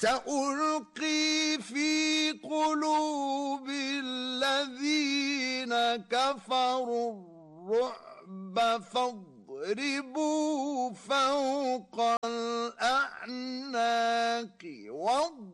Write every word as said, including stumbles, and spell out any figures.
سألقي في قلوب الذين كفروا الرعب فاضربوا فوق الأعناق واضربوا